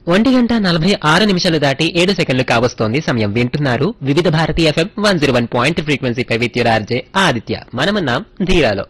1:46 దాటి 7 సెకండ్లు కావస్తోంది సమయం. వింటున్నారు వివిధ Bharati FM 101 ఫ్రీక్వెన్సీపై with your RJ Aditya. మనమన్నాం ధీరాలో.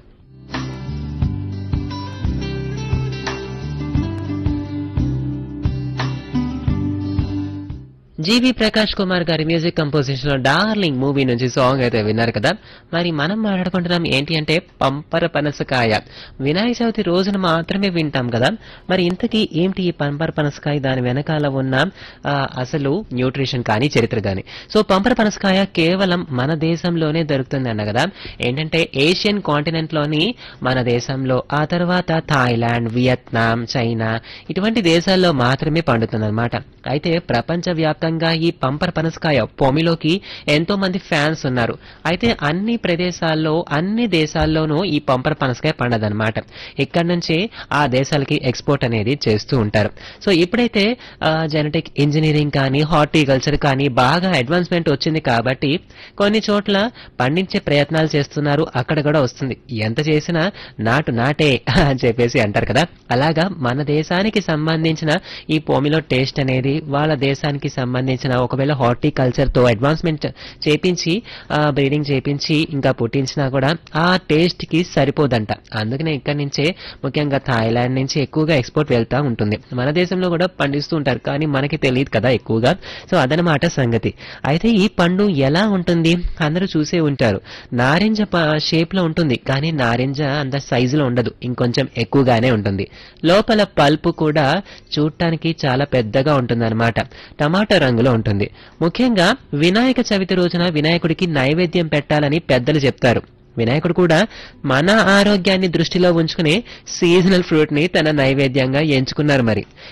జీవి ప్రకాష్ కుమార్ గారి మ్యూజిక్ కంపోజిషన్ లో డార్లింగ్ మూవీ నుంచి సాంగ్ అయితే విన్నారు కదా. మరి మనం మాట్లాడుకుంటున్నాం ఏంటి అంటే పంపర పనసకాయ. వినాయక చవితి రోజున మాత్రమే వింటాం కదా. మరి ఇంతకీ ఏంటి ఈ పంపర పనసకాయ, దాని వెనకాల ఉన్న అసలు న్యూట్రిషన్ కానీ చరిత్ర కానీ. సో పంపర పనసకాయ కేవలం మన దేశంలోనే దొరుకుతుంది అన్న కదా. ఏంటంటే ఏషియన్ కాంటినెంట్ లోని మన దేశంలో, ఆ తర్వాత థాయిలాండ్, వియత్నాం, చైనా ఇటువంటి దేశాల్లో మాత్రమే పండుతుంది అనమాట. అయితే ప్రపంచ వ్యాప్తంగా ఈ పంపర పనసకాయ పొమిలోకి ఎంతో మంది ఫ్యాన్స్ ఉన్నారు. అయితే అన్ని ప్రదేశాల్లో, అన్ని దేశాల్లోనూ ఈ పంపర పనసకాయ పండదనమాట. ఇక్కడ నుంచి ఆ దేశాలకి ఎక్స్పోర్ట్ అనేది చేస్తూ ఉంటారు. సో ఇప్పుడైతే జెనెటిక్ ఇంజనీరింగ్ కానీ, హార్టికల్చర్ కానీ బాగా అడ్వాన్స్మెంట్ వచ్చింది కాబట్టి కొన్ని చోట్ల పండించే ప్రయత్నాలు చేస్తున్నారు. అక్కడ కూడా వస్తుంది. ఎంత చేసినా నాటు నాటే అని చెప్పేసి అంటారు కదా. అలాగా మన దేశానికి సంబంధించిన ఈ పొమిలో టేస్ట్ అనేది వాళ్ళ దేశానికి సంబంధించిన, ఒకవేళ హార్టికల్చర్ తో అడ్వాన్స్మెంట్ చేపించి, బ్రీడింగ్ చేపించి ఇంకా పుట్టించినా కూడా ఆ టేస్ట్ కి సరిపోదంట. అందుకనే ఇక్కడి నుంచే ముఖ్యంగా థాయిలాండ్ నుంచి ఎక్కువగా ఎక్స్పోర్ట్ వెళ్తా ఉంటుంది. మన దేశంలో కూడా పండిస్తూ ఉంటారు కానీ మనకి తెలియదు కదా ఎక్కువగా. సో అదనమాట సంగతి. అయితే ఈ పండు ఎలా ఉంటుంది అందరూ చూసే ఉంటారు. నారింజ షేప్ లో ఉంటుంది కానీ నారింజ అంత సైజులో ఉండదు, ఇంకొంచెం ఎక్కువగానే ఉంటుంది. లోపల పల్పు కూడా చూడటానికి చాలా పెద్దగా ఉంటుంది అనమాట. టమాటా రంగులో ఉంటుంది. ముఖ్యంగా వినాయక చవితి రోజున వినాయకుడికి నైవేద్యం పెట్టాలని పెద్దలు చెప్తారు. వినాయకుడు కూడా మన ఆరోగ్యాన్ని దృష్టిలో ఉంచుకుని సీజనల్ ఫ్రూట్ ని తన నైవేద్యంగా ఎంచుకున్నారు. మరి